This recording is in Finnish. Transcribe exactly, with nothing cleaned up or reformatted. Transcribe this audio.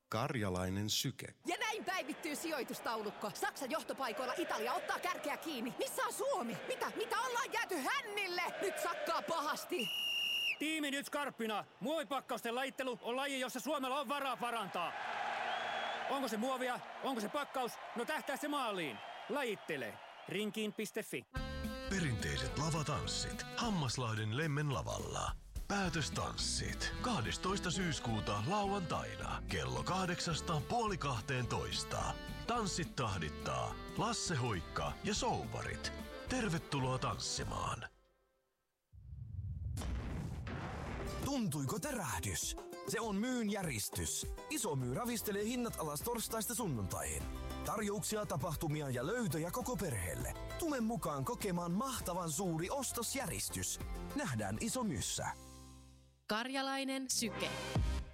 Karjalainen syke. Ja näin päivittyy sijoitustaulukko. Saksan johtopaikoilla Italia ottaa kärkeä kiinni. Missä on Suomi? Mitä? Mitä ollaan jääty hännille? Nyt sakkaa pahasti. Tiimi nyt skarppina. Muovipakkausten lajittelu on laji, jossa Suomella on varaa parantaa. Onko se muovia? Onko se pakkaus? No tähtää se maaliin. Lajittele. Rinkiin piste fi. Perinteiset lavatanssit. Hammaslahden Lemmen lavalla. Päätöstanssit. kahdestoista syyskuuta lauantaina. Kello kahdeksasta puoli kahteentoista. Tanssit tahdittaa Lasse Hoikka ja Souvarit. Tervetuloa tanssimaan. Tuntuiko tärähdys? Se on Myyn järistys. Iso Myy ravistelee hinnat alas torstaista sunnuntaihin. Tarjouksia, tapahtumia ja löytöjä koko perheelle. Tule mukaan kokemaan mahtavan suuri ostosjäristys. Nähdään Iso Myyssä. Karjalainen syke.